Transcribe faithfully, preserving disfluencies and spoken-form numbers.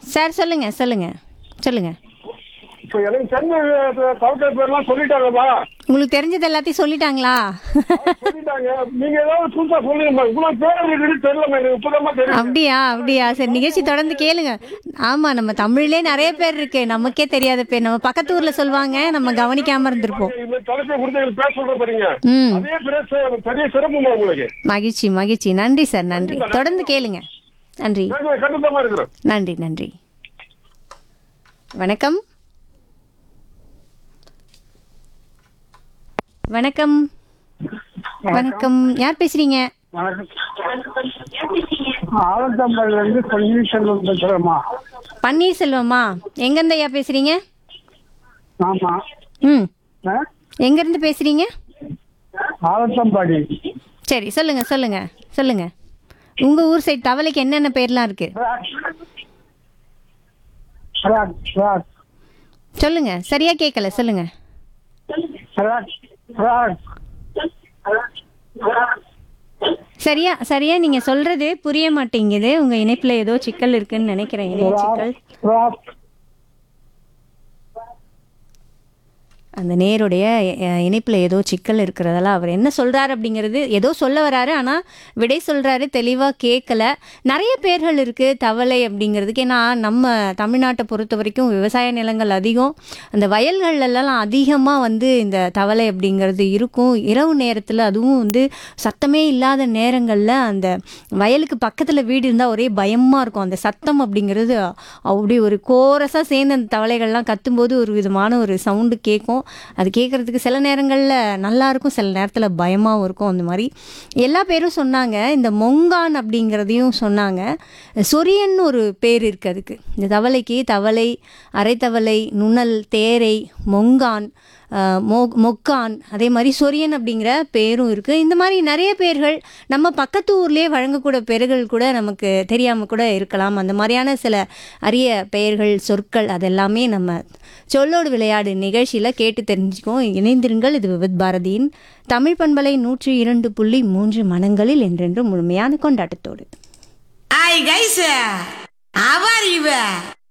Sir சொல்லுங்க சொல்லுங்க சொல்லுங்க. இப்போ எனக்கு தெரிஞ்ச கவுண்டர் பேர்லாம் சொல்லிட்டாங்கப்பா. உங்களுக்கு தெரிஞ்சது எல்லாத்தையும் சொல்லிட்டாங்களா? சொல்லிட்டாங்க. நீங்க ஏதாவது புதுசா சொல்லுங்கம்மா. இவ்வளவு பேர் இருக்குன்னு தெரியலம்மா, எனக்கு இப்பதாம்மா தெரியும். அப்படியா அப்படியா சரி, நிகழ்ச்சி தொடர்ந்து கேளுங்க. ஆமா, நம்ம தமிழ்லே நிறைய பேர் இருக்கு, நமக்கே தெரியாத பேர். நம்ம பக்கத்து ஊர்ல சொல்லுவாங்க, நம்ம கவனிக்காம இருந்திருப்போம். இந்த தலைப்பை கொடுத்து எனக்கு பேச சொல்ற பாருங்க. ம் அதே பெரிய பெரிய சிறப்புமா உங்களுக்கு. மகிழ்ச்சி மகிழ்ச்சி. நன்றி சார், நன்றி. தொடர்ந்து கேளுங்க. நன்றி நாங்க கட்டுத்தமா இருக்கிறோம். நன்றி நன்றி. வணக்கம் வணக்கம் வணக்கம். யார் பேசுறீங்க? ஆலந்தம்பள்ளில இருந்து பன்னீர்செல்வம் பேசுறேம்மா. பன்னீர்செல்வமா? எங்கேருந்து ஐயா பேசுறீங்க? ஆமா. ம் ஆ? எங்கேருந்து பேசுறீங்க? ஆலந்தம்பாடி. சரி, சொல்லுங்க சொல்லுங்க சொல்லுங்க. உங்க ஊர் சைடு தவளைக்கு என்னென்ன பேர்லாம் இருக்கு? ராக், ராக், சொல்லுங்க, சரியா கேட்கல, சொல்லுங்க. Rock, rock. சரியா சரியா நீங்க சொல்றது புரிய மாட்டேங்குது. உங்க இணைப்புல ஏதோ சிக்கல் இருக்குன்னு நினைக்கிறேன். இணைய சிக்கல். ராக். அந்த நேருடைய அஹ், இணைப்புல ஏதோ சிக்கல் இருக்கிறதால அவர் என்ன சொல்றாரு அப்படிங்கிறது ஏதோ சொல்ல வராரு, ஆனா விடை சொல்றாரு, தெளிவா கேட்கல. நிறைய பேர்கள் இருக்கு தவளை அப்படிங்கிறதுக்கு. ஏன்னா நம்ம தமிழ்நாட்டை பொறுத்த வரைக்கும் விவசாய நிலங்கள் அதிகம். அந்த வயல்கள் எல்லாம் அதிகமா வந்து இந்த தவளை அப்படிங்கிறது இருக்கும். இரவு நேரத்துல, அதுவும் வந்து சத்தமே இல்லாத நேரங்கள்ல அந்த வயலுக்கு பக்கத்துல வீடு இருந்தா ஒரே பயமா இருக்கும். அந்த சத்தம் அப்படிங்கிறது அப்படி ஒரு கோரஸா சேர்ந்து அந்த தவளைகள்லாம் கத்தும்போது ஒரு விதமான ஒரு சவுண்டு கேட்கும். அது கேட்குறதுக்கு சில நேரங்களில் நல்லா இருக்கும், சில நேரத்தில் பயமாகவும் இருக்கும். அந்த மாதிரி எல்லா பேரும் சொன்னாங்க. இந்த மொங்கான் அப்படிங்கிறதையும் சொன்னாங்க. சொரியன் ஒரு பேர் இருக்குது அதுக்கு. இந்த தவளைக்கு தவளை, அரைத்தவளை, நுணல், தேரை, மொங்கான், அஹ், மொ மொக்கான், அதே மாதிரி சொரியன் அப்படிங்கிற பேரும் இருக்குது. இந்த மாதிரி நிறைய பேர்கள் நம்ம பக்கத்து ஊர்லேயே வழங்கக்கூட பெயர்கள் கூட நமக்கு தெரியாமல் கூட இருக்கலாம். அந்த மாதிரியான சில அரிய பெயர்கள், சொற்கள் அதெல்லாமே நம்ம சொல்லோடு விளையாடு நிகழ்ச்சியில் கேட்டு தெரிஞ்சுக்கோம். இணைந்திருங்கள். இது விவித் பாரதியின் தமிழ் பண்பலை நூற்றி இரண்டு புள்ளி மூன்று மனங்களில் என்றென்று முழுமையான கொண்டாட்டத்தோடு. Hi guys, how are you?